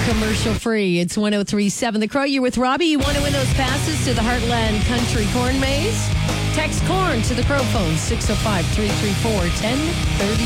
commercial free. It's 103.7 The Crow. You're with Robbie. You want to win those passes to the Heartland Country Corn Maze? Text corn to the Crow phone 605-334-1030.